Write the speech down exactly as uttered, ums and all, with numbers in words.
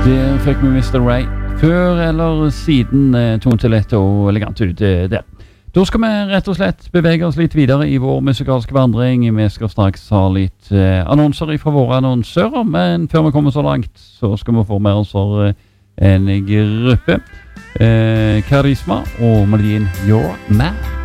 Der fikk vi mister Ray. Før eller siden eh, tonte lett og elegant ut eh, der. Da skal vi rett og slett bevege oss litt videre i vår musikalske vandring. Vi skal straks ha litt eh, annonser fra våre annonsører, men før vi kommer så langt, så skal vi få med oss for eh, en gruppe. Eh, Karisma og melodien You're Mad.